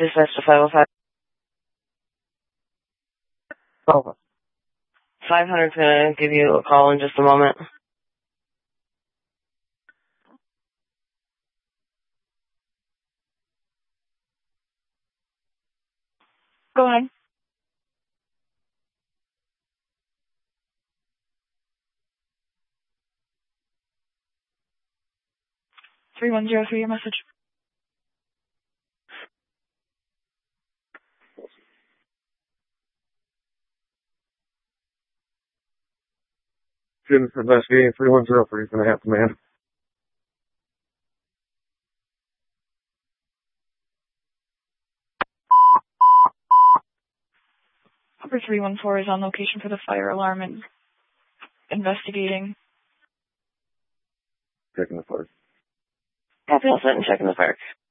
Dispatch to 505. Oh. 500's going to give you a call in just a moment. Go ahead. 3103, your message. Student investigating 3103 is going to have to man. Number 314 is on location for the fire alarm and investigating. Checking the fire. Copy all set and checking the fire.